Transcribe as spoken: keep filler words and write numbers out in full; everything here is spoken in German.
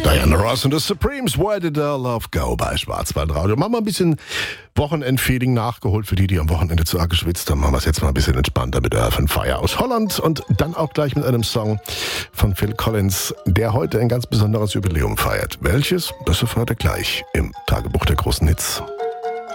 Diana Ross und the Supremes, Where Did Our Love Go bei Schwarzwaldradio. Machen wir ein bisschen Wochenendfeeling nachgeholt für die, die am Wochenende zu arg geschwitzt haben. Machen wir es jetzt mal ein bisschen entspannter mit Earth and Fire aus Holland und dann auch gleich mit einem Song von Phil Collins, der heute ein ganz besonderes Jubiläum feiert. Welches? Das erfahrt ihr gleich im Tagebuch der großen Hits.